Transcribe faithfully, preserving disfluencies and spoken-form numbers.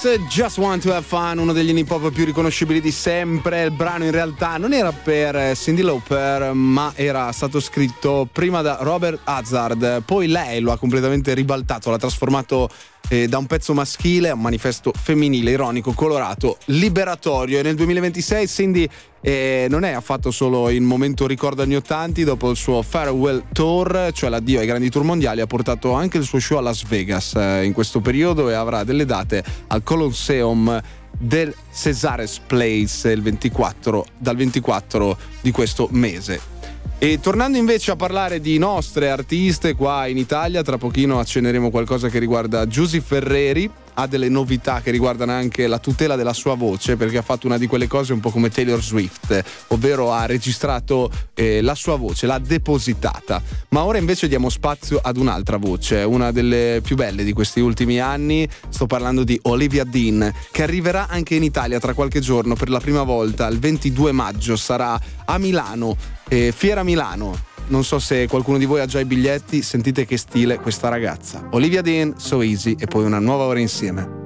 Hendrix, Just Want to Have Fun, uno degli indie pop più riconoscibili di sempre. Il brano in realtà non era per Cyndi Lauper, ma era stato scritto prima da Robert Hazard, poi lei lo ha completamente ribaltato, l'ha trasformato eh, da un pezzo maschile a un manifesto femminile, ironico, colorato, liberatorio. E nel duemilaventisei Cyndi eh, non è affatto solo il momento ricordo anni ottanti. Dopo il suo Farewell Tour, cioè l'addio ai grandi tour mondiali, ha portato anche il suo show a Las Vegas eh, in questo periodo, e avrà delle date al Colosseum del Caesars Place il ventiquattro, dal ventiquattro di questo mese. E tornando invece a parlare di nostre artiste qua in Italia, tra pochino accenneremo qualcosa che riguarda Giusy Ferreri. Ha delle novità che riguardano anche la tutela della sua voce, perché ha fatto una di quelle cose un po' come Taylor Swift, ovvero ha registrato eh, la sua voce, l'ha depositata. Ma ora invece diamo spazio ad un'altra voce, una delle più belle di questi ultimi anni. Sto parlando di Olivia Dean, che arriverà anche in Italia tra qualche giorno per la prima volta. Il ventidue maggio sarà a Milano, eh, Fiera Milano. Non so se qualcuno di voi ha già i biglietti. Sentite che stile questa ragazza. Olivia Dean, So Easy, e poi una nuova ora insieme.